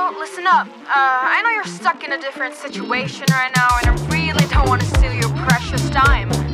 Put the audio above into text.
listen up. I know you're stuck in a different situation right now, and I really don't want to steal your precious time.